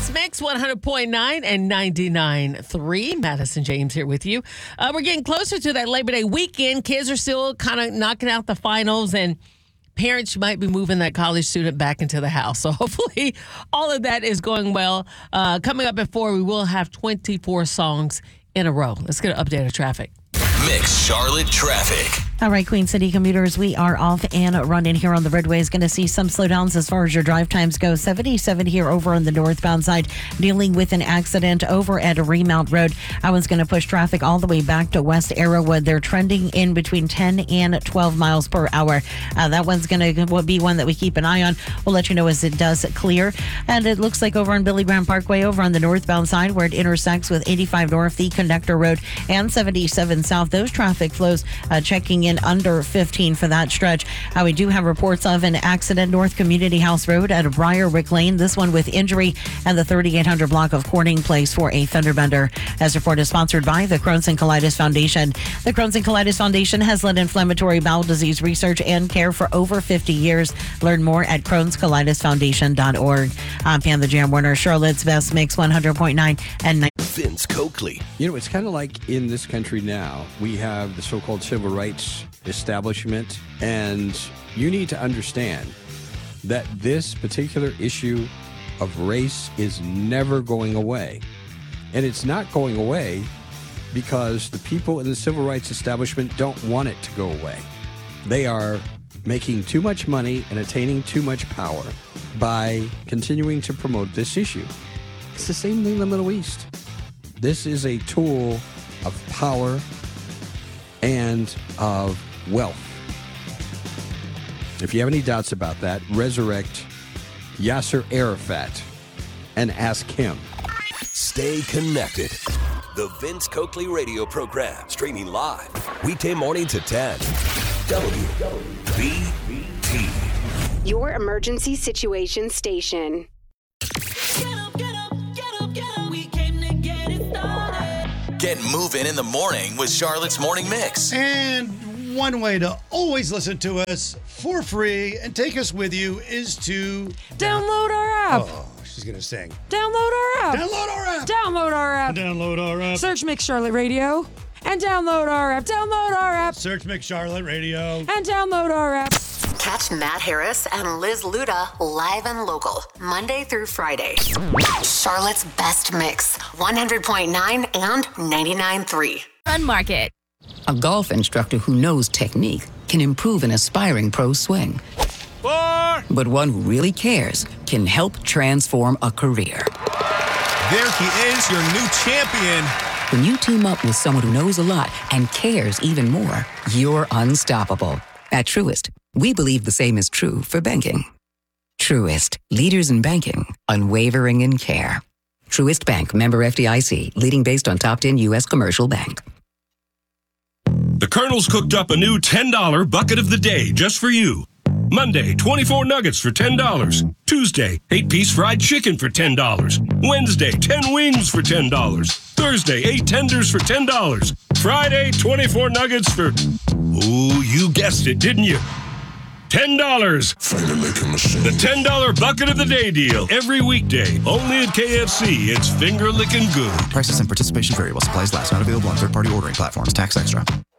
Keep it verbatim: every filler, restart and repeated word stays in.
Best Mix one hundred point nine and ninety-nine point three. Madison James here with you. Uh, we're getting closer to that Labor Day weekend. Kids are still kind of knocking out the finals, and parents might be moving that college student back into the house. So hopefully all of that is going well. Uh, coming up at four, we will have twenty-four songs in a row. Let's get an update of traffic. Mix Charlotte traffic. All right, Queen City commuters, we are off and running here on the Redways. Going to see some slowdowns as far as your drive times go. seventy-seven here over on the northbound side, dealing with an accident over at Remount Road. I was going to push traffic all the way back to West Arrowwood. They're trending in between ten and twelve miles per hour. Uh, that one's going to be one that we keep an eye on. We'll let you know as it does clear. And it looks like over on Billy Graham Parkway, over on the northbound side, where it intersects with eighty-five North, the Conductor Road, and seventy-seven South, those traffic flows uh, checking in under fifteen for that stretch. Uh, we do have reports of an accident North Community House Road at Briarwick Lane, this one with injury, and the thirty-eight hundred block of Corning Place for a fenderbender. As report is sponsored by the Crohn's and Colitis Foundation. The Crohn's and Colitis Foundation has led inflammatory bowel disease research and care for over fifty years. Learn more at crohns colitis foundation dot org. I'm Pam the Jam Warner, Charlotte's Best Mix one hundred point nine and nine. Vince Coakley. You know, it's kind of like in this country now, we have the so-called civil rights establishment, and you need to understand that this particular issue of race is never going away. And it's not going away because the people in the civil rights establishment don't want it to go away. They are making too much money and attaining too much power by continuing to promote this issue. It's the same thing in the Middle East. This is a tool of power and of wealth. If you have any doubts about that, resurrect Yasser Arafat and ask him. Stay connected. The Vince Coakley radio program, streaming live weekday morning to ten. W B T. Your emergency situation station. Get moving in the morning with Charlotte's Morning Mix. And one way to always listen to us for free and take us with you is to download our app. Oh, she's going to sing. Download our app. Download our app. Download our app. Download our app. Search Mix Charlotte Radio and download our app. Download our app. Search Mix Charlotte Radio and download our app. Catch Matt Harris and Liz Luda live and local, Monday through Friday. Charlotte's Best Mix, one hundred point nine and ninety-nine point three. Fun Market. A golf instructor who knows technique can improve an aspiring pro's swing. Four. But one who really cares can help transform a career. There he is, your new champion. When you team up with someone who knows a lot and cares even more, you're unstoppable. At Truist, we believe the same is true for banking. Truist, leaders in banking, unwavering in care. Truist Bank, member F D I C, leading based on top ten U S commercial bank. The Colonel's cooked up a new ten dollar bucket of the day just for you. Monday, twenty-four nuggets for ten dollars. Tuesday, eight-piece fried chicken for ten dollars. Wednesday, ten wings for ten dollars. Thursday, eight tenders for ten dollars. Friday, twenty-four nuggets for... Ooh, you guessed it, didn't you? ten dollars. The ten dollar bucket of the day deal. Every weekday. Only at K F C. It's finger licking good. Prices and participation variable. Supplies last. Not available on third-party ordering platforms. Tax extra.